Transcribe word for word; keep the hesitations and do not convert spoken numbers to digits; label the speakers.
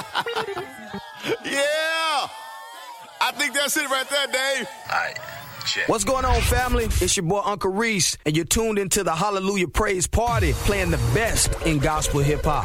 Speaker 1: Yeah. I think that's it right there, Dave.
Speaker 2: All right. Check.
Speaker 3: What's going on, family? It's your boy, Uncle Reese, and you're tuned into the Hallelujah Praise Party, playing the best in gospel hip-hop.